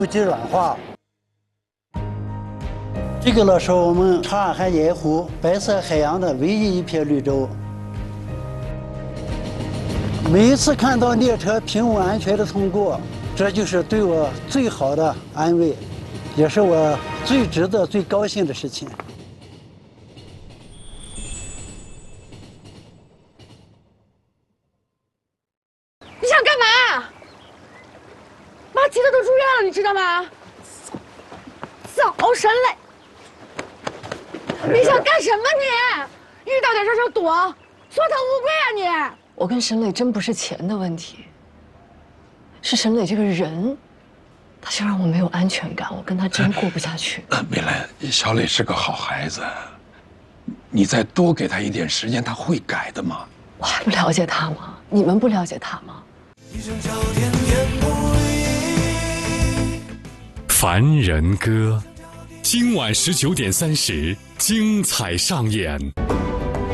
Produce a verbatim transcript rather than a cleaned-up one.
及软化。这个呢是我们长安海盐湖白色海洋的唯一一片绿洲。每一次看到列车平稳安全的通过，这就是对我最好的安慰，也是我最值得、最高兴的事情。 你想干嘛？妈急得都住院了，你知道吗？走，神嘞！你想干什么你？遇到点事就躲，缩头乌龟啊你！ 我跟沈磊真不是钱的问题，是沈磊这个人，他就让我没有安全感，我跟他真过不下去。 呃，美兰，小磊是个好孩子，你再多给他一点时间，他会改的嘛。 我还不了解他吗？你们不了解他吗？ 凡人歌，今晚十九点三十，精彩上演。